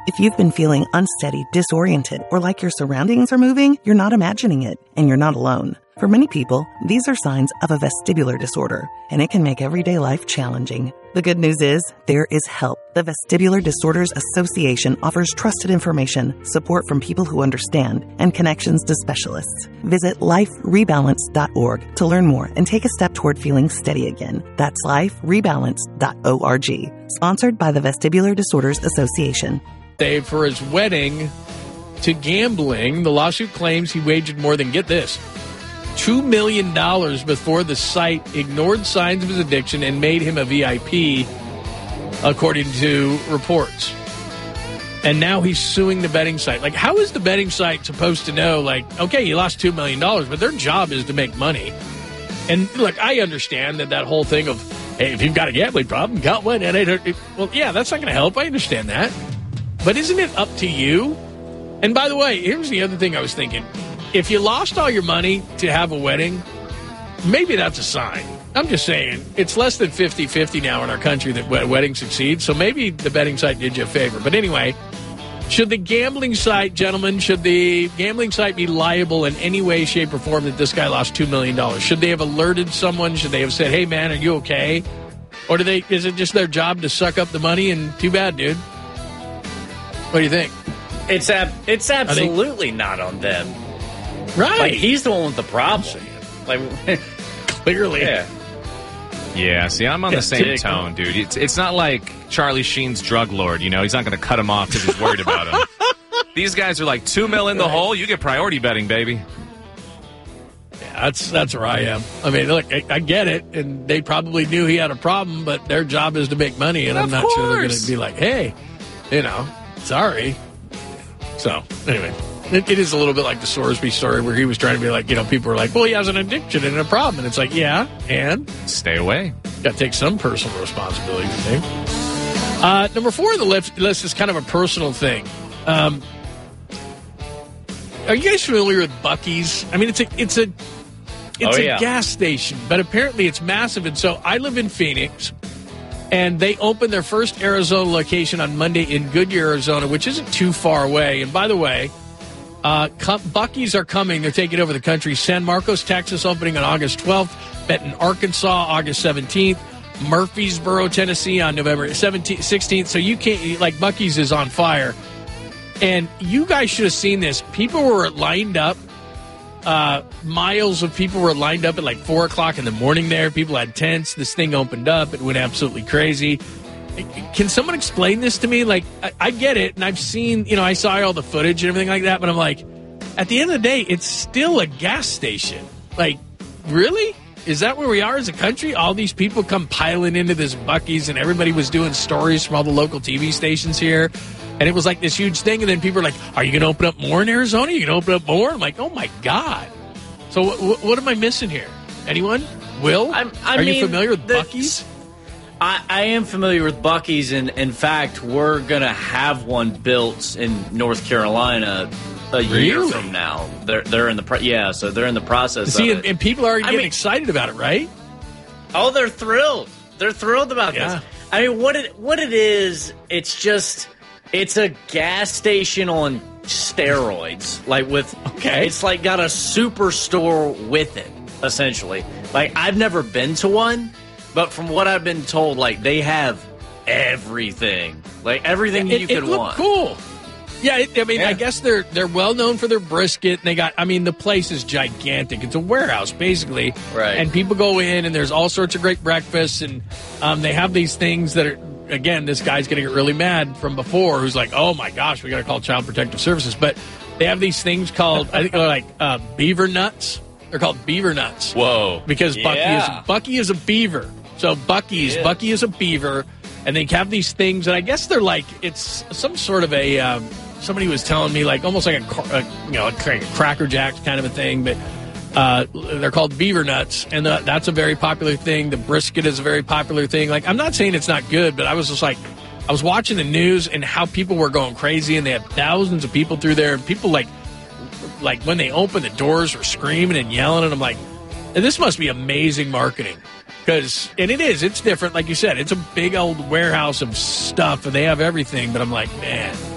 If you've been feeling unsteady, disoriented, or like your surroundings are moving, you're not imagining it, and you're not alone. For many people, these are signs of a vestibular disorder, and it can make everyday life challenging. The good news is, there is help. The Vestibular Disorders Association offers trusted information, support from people who understand, and connections to specialists. Visit liferebalance.org to learn more and take a step toward feeling steady again. That's liferebalance.org. Sponsored by the Vestibular Disorders Association. For his wedding to gambling, the lawsuit claims he wagered more than, get this, $2 million before the site ignored signs of his addiction and made him a VIP, according to reports. And now he's suing the betting site. Like, how is the betting site supposed to know, like, okay, you lost $2 million, but their job is to make money. And, look, I understand that whole thing of, hey, if you've got a gambling problem, got one. Well, yeah, that's not going to help. I understand that. But isn't it up to you? And by the way, here's the other thing I was thinking. If you lost all your money to have a wedding, maybe that's a sign. I'm just saying, it's less than 50-50 now in our country that weddings succeed, so maybe the betting site did you a favor. But anyway, should the gambling site be liable in any way, shape, or form that this guy lost $2 million? Should they have alerted someone? Should they have said, hey, man, are you okay? Or is it just their job to suck up the money and too bad, dude? What do you think? It's absolutely not on them. Right. Like, he's the one with the problem. Like, clearly. Yeah, see, I'm on the same tone, dude. It's not like Charlie Sheen's drug lord, you know? He's not going to cut him off because he's worried about him. These guys are like $2 million in the hole. You get priority betting, baby. Yeah, that's where I am. I mean, look, I get it, and they probably knew he had a problem, but their job is to make money, and I'm not sure they're going to be like, hey, sorry. So, anyway, it is a little bit like the Sorsby story where he was trying to be like, people were like, well, he has an addiction and a problem. And it's like, yeah, and? Stay away. Got to take some personal responsibility, I think. Number 4 on the list is kind of a personal thing. Are you guys familiar with Buc-ee's? I mean, it's a gas station, but apparently it's massive. And so I live in Phoenix. And they opened their first Arizona location on Monday in Goodyear, Arizona, which isn't too far away. And by the way, Buc-ee's are coming. They're taking over the country. San Marcos, Texas, opening on August 12th. Benton, Arkansas, August 17th. Murfreesboro, Tennessee on November 16th. So you can't, like, Buc-ee's is on fire. And you guys should have seen this. People were lined up. Miles of people were lined up at like 4 o'clock in the morning there. People had tents. This thing opened up. It went absolutely crazy. Can someone explain this to me? Like, I get it, and I've seen, I saw all the footage and everything like that, but I'm like, at the end of the day, it's still a gas station. Like, really? Is that where we are as a country? All these people come piling into this Buc-ee's, and everybody was doing stories from all the local TV stations here. And it was like this huge thing, and then people were like, are you going to open up more in Arizona? Are you going to open up more? I'm like, oh, my God. So what am I missing here? Anyone? Will? Are you familiar with Buc-ee's? I am familiar with Buc-ee's, and in fact, we're going to have one built in North Carolina a year from now. They're in the so they're in the process of it. And people are getting excited about it, right? Oh, they're thrilled. They're thrilled about this. I mean, what it is, it's a gas station on steroids. It's like got a superstore with it, essentially. Like, I've never been to one, but from what I've been told, like, they have everything. Like, everything you could want. Cool. Yeah, I guess they're well known for their brisket. And they got, the place is gigantic. It's a warehouse, basically. Right. And people go in, and there's all sorts of great breakfasts, and they have these things that are, again, this guy's going to get really mad from before, who's like, oh my gosh, we got to call Child Protective Services. But they have these things called, I think they're like beaver nuts. They're called beaver nuts. Whoa. Because Buc-ee is a beaver. So Buc-ee is a beaver. And they have these things, and I guess they're like, it's some sort of a, somebody was telling me, like, almost like a Cracker Jacks kind of a thing, but they're called beaver nuts, and that's a very popular thing. The brisket is a very popular thing. Like, I'm not saying it's not good, but I was just like, I was watching the news and how people were going crazy, and they had thousands of people through there, and people like when they opened the doors were screaming and yelling, and I'm like, this must be amazing marketing. And it's different. Like you said, it's a big old warehouse of stuff, and they have everything, but I'm like, man.